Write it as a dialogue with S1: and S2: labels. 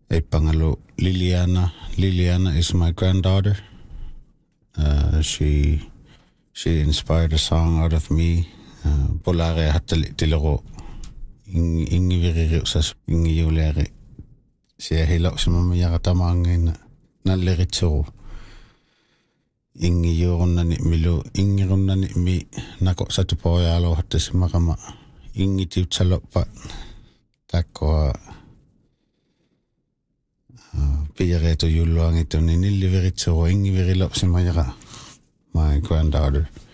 S1: Pangalo Liliana. Liliana is my granddaughter. She inspired a song out of me. Polare hatali tilero. Ingi viri usas ingi yulere. Sia hila usimama yakatamangin na leritso. Ingi yorunani milu ingi runani mi nako satupoya alo hatas makama. Ingi tiutsalopa takko pijareto yuluangito ni niliveritso ingi viri lapsimayaka. My granddaughter.